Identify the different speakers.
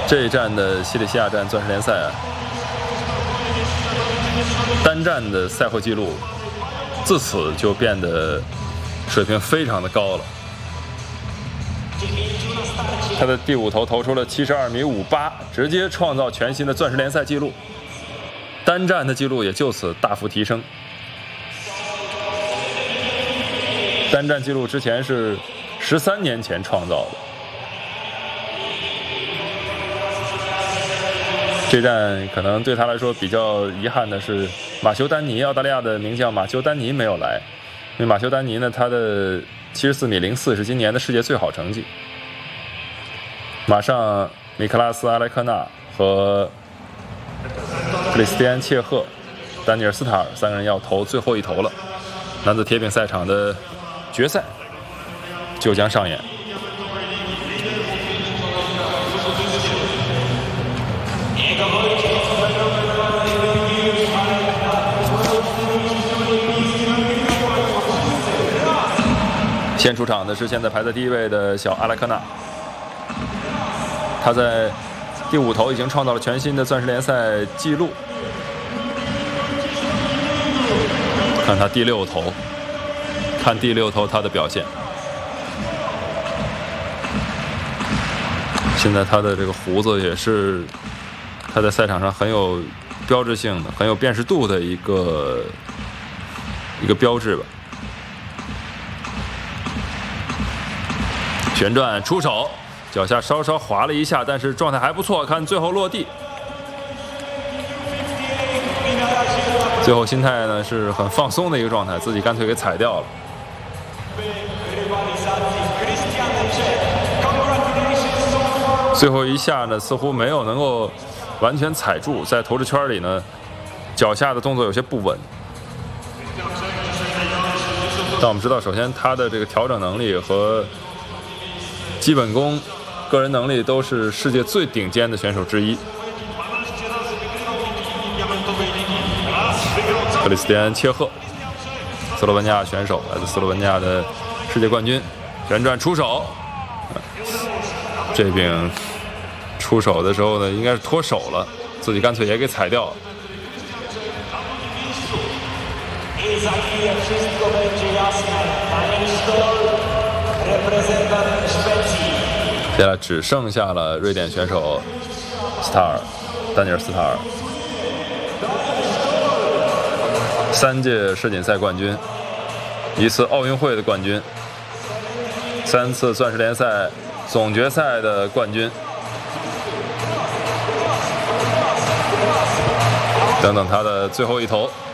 Speaker 1: 这一站的西里西亚站钻石联赛啊，单站的赛会纪录自此就变得水平非常的高了。他的第5投投出了72.58米，直接创造全新的钻石联赛纪录，单站的纪录也就此大幅提升。单站纪录之前是13年前创造的。这站可能对他来说比较遗憾的是，马修丹尼，澳大利亚的名将马修丹尼没有来，因为马修丹尼呢，他的74.04米是今年的世界最好成绩。马上米克拉斯·阿莱克纳和克里斯蒂安·切赫、丹尼尔·斯塔尔3个人要投最后一投了，男子铁饼赛场的决赛就将上演。先出场的是现在排在第1位的小阿莱克纳，他在第5投已经创造了全新的钻石联赛纪录。看他第6投，看第6投他的表现。现在他的这个胡子也是他在赛场上很有标志性的、很有辨识度的一个标志吧。旋转出手，脚下稍稍滑了一下，但是状态还不错。看最后落地，最后心态呢是很放松的一个状态，自己干脆给踩掉了。最后一下呢，似乎没有能够完全踩住，在投掷圈里呢，脚下的动作有些不稳。但我们知道，首先他的这个调整能力和基本功、个人能力都是世界最顶尖的选手之一。克里斯蒂安·切赫，斯洛文尼亚选手，来自斯洛文尼亚的世界冠军，旋转出手。这饼出手的时候呢，应该是脱手了，自己干脆也给踩掉了。现在只剩下了瑞典选手斯塔尔，丹尼尔·斯塔尔，3届世锦赛冠军，1次奥运会的冠军，3次钻石联赛总决赛的冠军，等等他的最后一投。